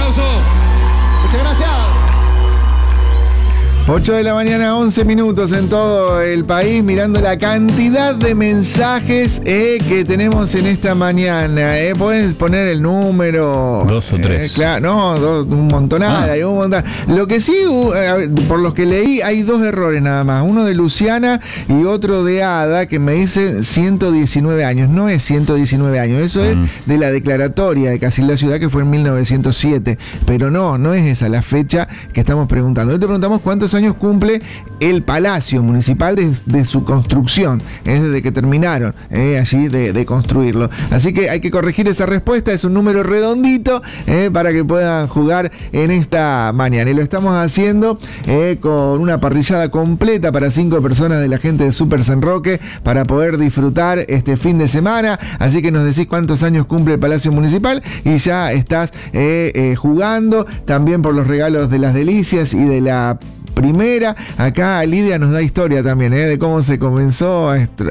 aplauso. Muchas gracias. 8 de la mañana, 11 minutos en todo el país, mirando la cantidad de mensajes que tenemos en esta mañana. Puedes poner el número. 2 o 3. Claro, no, un montonal, hay un montón. Lo que sí, por los que leí, hay 2 errores nada más. Uno de Luciana y otro de Ada, que me dice 119 años. No es 119 años, eso es de la declaratoria de Casilda Ciudad, que fue en 1907. Pero no es esa la fecha que estamos preguntando. Hoy te preguntamos cuántos años cumple el Palacio Municipal de su construcción, desde que terminaron allí de construirlo. Así que hay que corregir esa respuesta, es un número redondito para que puedan jugar en esta mañana. Y lo estamos haciendo con una parrillada completa para 5 personas de la gente de Super San Roque para poder disfrutar este fin de semana. Así que nos decís cuántos años cumple el Palacio Municipal y ya estás jugando también por los regalos de las delicias y de la primera. Acá Lidia nos da historia también de cómo se comenzó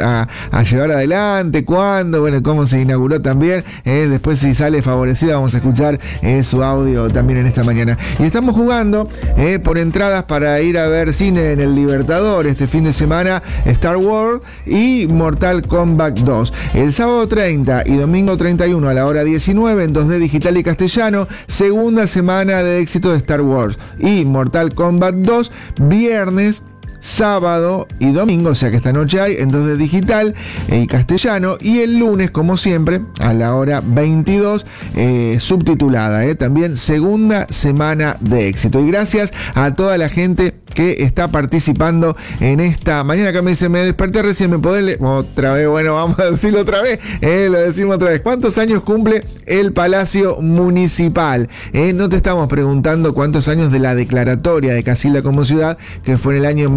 a llevar adelante, cuándo, bueno, cómo se inauguró también. Después, si sale favorecida, vamos a escuchar su audio también en esta mañana. Y estamos jugando por entradas para ir a ver cine en el Libertador este fin de semana, Star Wars y Mortal Kombat 2. El sábado 30 y domingo 31 a la hora 19 en 2D digital y castellano, segunda semana de éxito de Star Wars y Mortal Kombat 2, viernes, sábado y domingo, o sea que esta noche hay en 2D digital y castellano, y el lunes, como siempre, a la hora 22, subtitulada, también segunda semana de éxito. Y gracias a toda la gente que está participando en esta mañana. Acá me dice, me desperté recién, ¿me podés leer? Otra vez, bueno, vamos a decirlo otra vez, lo decimos otra vez. ¿Cuántos años cumple el Palacio Municipal? No te estamos preguntando cuántos años de la declaratoria de Casilda como ciudad, que fue en el año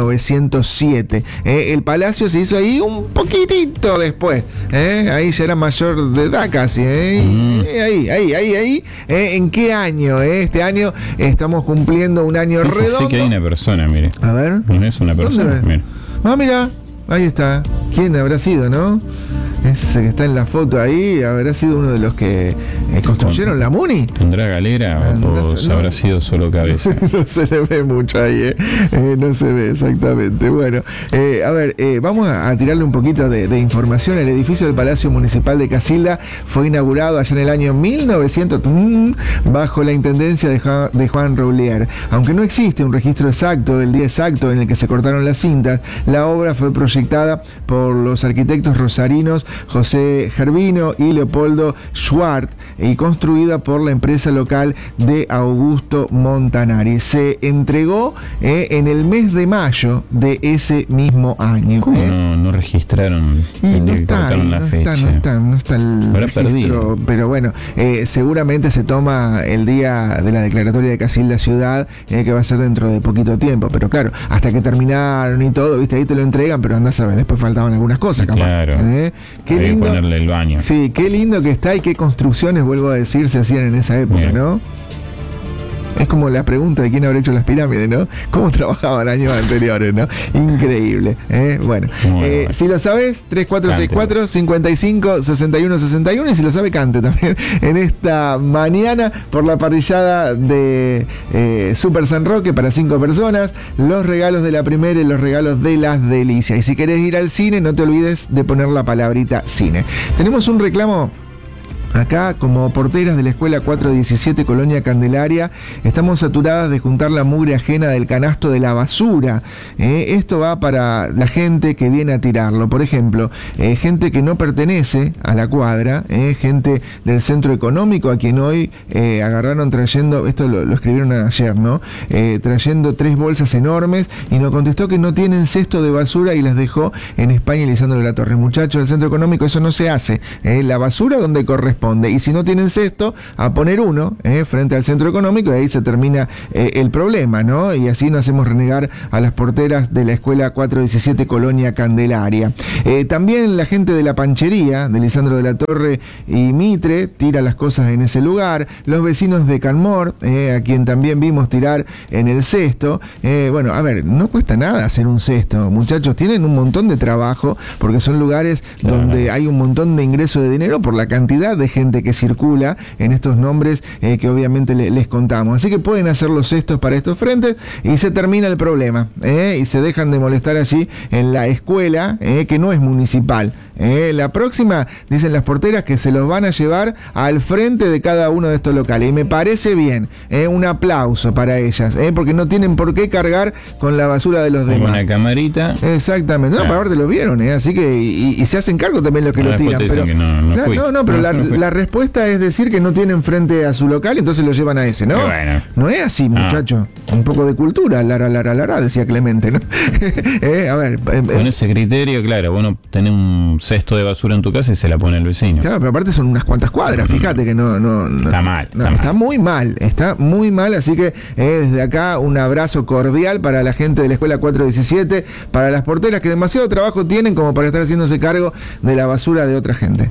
1907. El Palacio se hizo ahí un poquitito después, ahí ya era mayor de edad casi, ahí, ¿en qué año? Este año estamos cumpliendo un año redondo. Sí que hay una persona, mire. A ver. No es una persona, mire. Mira, ahí está. ¿Quién habrá sido, no? Ese que está en la foto ahí, habrá sido uno de los que construyeron la Muni. ¿Tendrá galera o habrá sido solo cabeza? No se le ve mucho ahí, no se ve exactamente. Bueno, a ver, vamos a tirarle un poquito de información. El edificio del Palacio Municipal de Casilda fue inaugurado allá en el año 1900 bajo la intendencia de Juan Roulier. Aunque no existe un registro exacto del día exacto en el que se cortaron las cintas, la obra fue proyectada por los arquitectos rosarinos José Gervino y Leopoldo Schwartz y construida por la empresa local de Augusto Montanari. Se entregó en el mes de mayo de ese mismo año. ¿Cómo no registraron? Y no está el registro, perdido. Pero bueno, seguramente se toma el día de la declaratoria de Casilda Ciudad, que va a ser dentro de poquito tiempo, pero claro, hasta que terminaron y todo, viste, ahí te lo entregan, pero andás a ver, después faltaban algunas cosas, capaz. Claro. Qué hay lindo, que ponerle el baño. Sí, qué lindo que está y qué construcciones, vuelvo a decir, se hacían en esa época, Bien. ¿no? Es como la pregunta de quién habrá hecho las pirámides, ¿no? ¿Cómo trabajaban años anteriores, no? Increíble. Bueno, si lo sabes, 3464-556161, y si lo sabe, cante también en esta mañana por la parrillada de Super San Roque para 5 personas, los regalos de la primera y los regalos de las delicias. Y si querés ir al cine, no te olvides de poner la palabrita cine. Tenemos un reclamo. Acá, como porteras de la Escuela 417 Colonia Candelaria, estamos saturadas de juntar la mugre ajena del canasto de la basura. Esto va para la gente que viene a tirarlo. Por ejemplo, gente que no pertenece a la cuadra, gente del centro económico, a quien hoy agarraron trayendo, esto lo escribieron ayer, ¿no? Trayendo 3 bolsas enormes y nos contestó que no tienen cesto de basura y las dejó en España y Lisandro de la Torre. Muchachos del centro económico, eso no se hace. La basura donde corresponde. Y si no tienen cesto, a poner uno frente al centro económico, y ahí se termina el problema, ¿no? Y así no hacemos renegar a las porteras de la Escuela 417 Colonia Candelaria. También la gente de la panchería, de Lisandro de la Torre y Mitre, tira las cosas en ese lugar. Los vecinos de Canmor, a quien también vimos tirar en el cesto. Bueno, a ver, no cuesta nada hacer un cesto, muchachos. Tienen un montón de trabajo, porque son lugares donde hay un montón de ingreso de dinero por la cantidad de gente que circula en estos nombres que obviamente les contamos. Así que pueden hacer los cestos para estos frentes y se termina el problema, y se dejan de molestar allí en la escuela, que no es municipal. La próxima, dicen las porteras, que se los van a llevar al frente de cada uno de estos locales. Y me parece bien, un aplauso para ellas, porque no tienen por qué cargar con la basura de los demás. Una camarita. Exactamente. No, para aparte lo vieron, así que, y se hacen cargo también los que lo tiran. Pero, pero la respuesta es decir que no tienen frente a su local, entonces lo llevan a ese, ¿no? Bueno. No es así, muchacho. Un poco de cultura, lara, decía Clemente, ¿no? A ver. Con ese criterio, claro, bueno, tenés un cesto de basura en tu casa y se la pone el vecino. Claro, pero aparte son unas cuantas cuadras, fíjate que no. Está mal. Está muy mal, así que desde acá un abrazo cordial para la gente de la escuela 417, para las porteras que demasiado trabajo tienen como para estar haciéndose cargo de la basura de otra gente.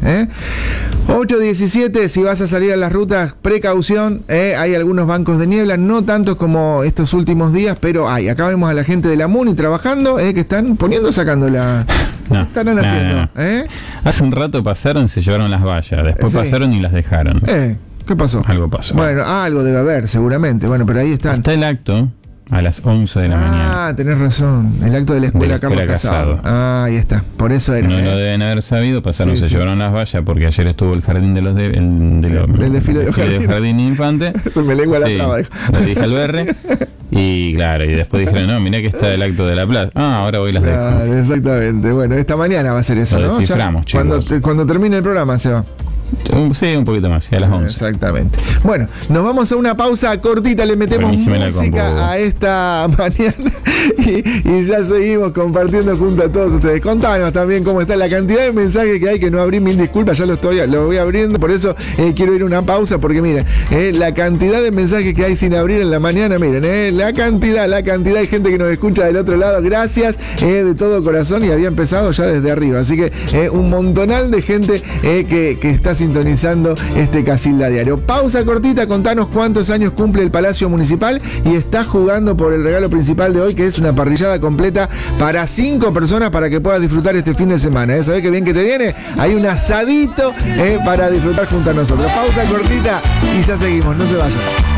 8:17, si vas a salir a las rutas, precaución, hay algunos bancos de niebla, no tantos como estos últimos días, pero hay. Acá vemos a la gente de la MUNI trabajando, que están sacando la... No, ¿Qué están haciendo? Hace un rato pasaron y se llevaron las vallas, después pasaron y las dejaron. ¿Qué pasó? Algo pasó. Bueno, algo debe haber, seguramente. Bueno, pero ahí están. Está el acto a las 11 de la mañana. Ah, tenés razón. El acto de la escuela Carlos Casado. Ahí está. Por eso era. No lo deben haber sabido. Pasaron, se llevaron las vallas porque ayer estuvo el jardín de los el desfile de jardín infante. Eso me lengua la traba. Le dije al Berre. Y claro, y después dijeron, no, mirá que está el acto de la plaza. Ahora voy y las dejo. Exactamente. Bueno, esta mañana va a ser eso, ¿no? Desciframos, cuando termine el programa se va. Sí, un poquito más, a las 11. Exactamente. Bueno, nos vamos a una pausa cortita, le metemos música a esta mañana y ya seguimos compartiendo junto a todos ustedes. Contanos también cómo está la cantidad de mensajes que hay, que no abrí, mil disculpas, ya lo voy abriendo, por eso quiero ir a una pausa, porque miren, la cantidad de mensajes que hay sin abrir en la mañana, miren, la cantidad de gente que nos escucha del otro lado, gracias de todo corazón, y había empezado ya desde arriba, así que un montonal de gente que está sintonizando este Casilda Diario. Pausa cortita, contanos cuántos años cumple el Palacio Municipal y está jugando por el regalo principal de hoy, que es una parrillada completa para 5 personas para que puedas disfrutar este fin de semana. ¿Sabés qué bien que te viene? Hay un asadito para disfrutar junto a nosotros. Pausa cortita y ya seguimos, no se vayan.